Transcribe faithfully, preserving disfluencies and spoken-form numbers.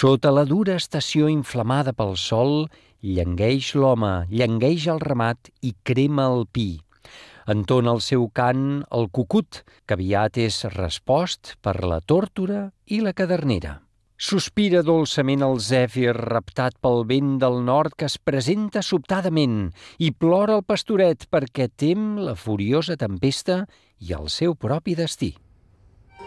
Sota la dura estació inflamada pel sol, llangueix l'home, llangueix el ramat i crema el pi. Entona el seu cant el cucut, que aviat és respost per la tórtora i la cadernera. Sospira dolçament el zèfir raptat pel vent del nord que es presenta sobtadament i plora el pastoret perquè tem la furiosa tempesta i el seu propi destí.